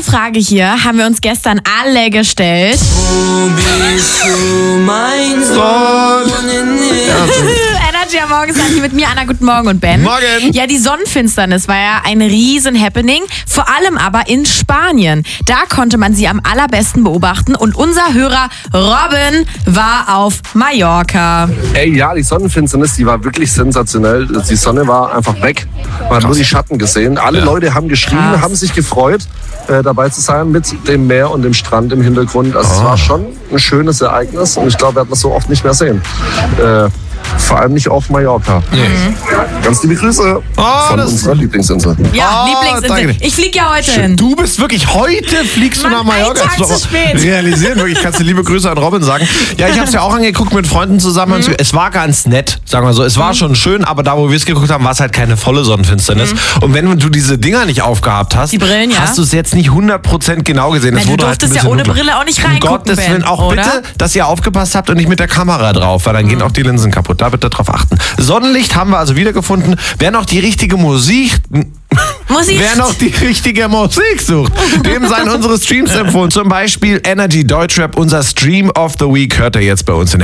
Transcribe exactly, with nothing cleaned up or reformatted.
Diese Frage hier haben wir uns gestern alle gestellt. Wo bist du, mein Sohn? Energy am Morgen seid ihr mit mir, Anna. Guten Morgen und Ben. Morgen. Ja, die Sonnenfinsternis war ja ein riesen Happening, vor allem aber in Spanien. Da konnte man sie am allerbesten beobachten und unser Hörer Robin war auf Mallorca. Ey, ja, die Sonnenfinsternis, die war wirklich sensationell. Die Sonne war einfach weg. Man hat nur die Schatten gesehen. Alle Ja. Leute haben geschrien, Krass. haben sich gefreut, äh, dabei zu sein mit dem Meer und dem Strand im Hintergrund. Also es war schon ein schönes Ereignis und ich glaube, wir werden das so oft nicht mehr sehen. Äh, vor allem nicht auf Mallorca. Ganz liebe Grüße Oh, von das- unserer Lieblingsinsel. Ja, Oh, Lieblingsinsel. danke. Ich fliege ja heute hin. Du bist wirklich heute, fliegst du Mann, nach Mallorca? einen Tag Das muss zu man spät. Realisieren, wirklich. Kannst du liebe Grüße an Robin sagen. Ja, ich habe es ja auch angeguckt mit Freunden zusammen. Mhm. Es war ganz nett, sagen wir so. Es war schon schön, aber da, wo wir es geguckt haben, war es halt keine volle Sonnenfinsternis. Und wenn du diese Dinger nicht aufgehabt hast, Mhm. Die Brillen, ja. hast du es jetzt nicht hundert Prozent genau gesehen. Es Na, du wurde halt ein durftest ja bisschen ohne dunkler. Brille auch nicht Um reingucken, Gottes Ben, Willen, auch oder? bitte, dass ihr aufgepasst habt und nicht mit der Kamera drauf, weil dann gehen auch die Linsen kaputt. Da bitte drauf achten. Sonnenlicht haben wir also wiedergefunden. Wer noch die richtige Musik... Musik. Wer noch die richtige Musik sucht, dem seien unsere Streams empfohlen. Zum Beispiel Energy Deutschrap, unser Stream of the Week, hört er jetzt bei uns in der